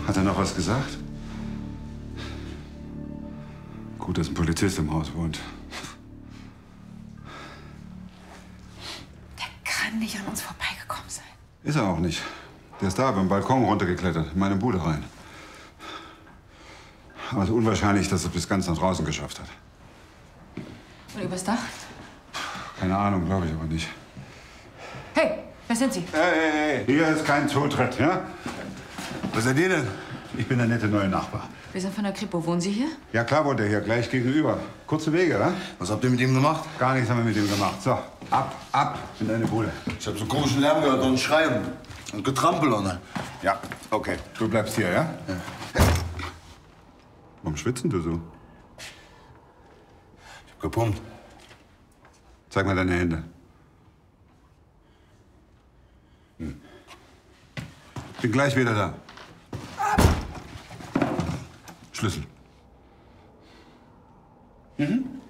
Hat er noch was gesagt? Gut, dass ein Polizist im Haus wohnt. Der kann nicht an uns vorbeigekommen sein. Ist er auch nicht. Der ist da beim Balkon runtergeklettert, in meine Bude rein. Aber es ist unwahrscheinlich, dass er es bis ganz nach draußen geschafft hat. Und übers Dach? Keine Ahnung, glaube ich aber nicht. Hey, wer sind Sie? Hey, hier ist kein Zutritt, ja? Was seid ihr denn? Ich bin der nette neue Nachbar. Wir sind von der Kripo. Wohnen Sie hier? Ja, klar wohnt er hier, gleich gegenüber. Kurze Wege, ja? Was habt ihr mit ihm gemacht? Gar nichts haben wir mit ihm gemacht. So, ab in deine Bude. Ich hab so komischen Lärm gehört und Schreien. Und Getrampel, oder? Ja, okay. Du bleibst hier, ja? Ja. Warum schwitzen du so? Ich hab gepumpt. Zeig mal deine Hände. Bin gleich wieder da. Schlüssel. Mhm.